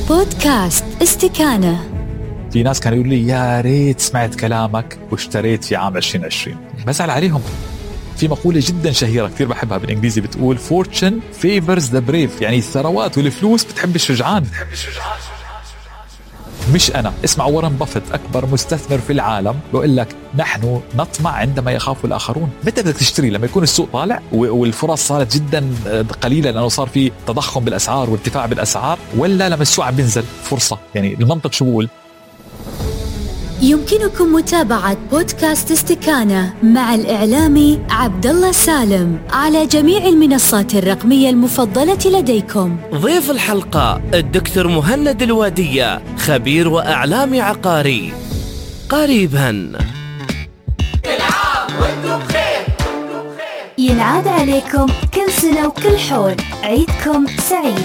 بودكاست استكانة. في ناس كانوا يقولوا لي يا ريت سمعت كلامك واشتريت في عام 2020. بزعل عليهم. في مقولة جدا شهيرة كثير بحبها بالإنجليزي بتقول Fortune favors the brave، يعني الثروات والفلوس بتحب الشجعان. مش أنا. اسمع وارن بافيت أكبر مستثمر في العالم بقول لك نحن نطمع عندما يخاف الآخرون. متى بدك تشتري؟ لما يكون السوق طالع والفرص صارت جدا قليلة لأنه صار في تضخم بالأسعار وارتفاع بالأسعار، ولا لما السوق عم بينزل فرصة؟ يعني المنطق شو بقول؟ يمكنكم متابعة بودكاست استكانة مع الإعلامي عبدالله سالم على جميع المنصات الرقمية المفضلة لديكم. ضيف الحلقة الدكتور مهند الوادية، خبير وإعلامي عقاري. قريبا. ينعاد عليكم كل سنة وكل حول، عيدكم سعيد.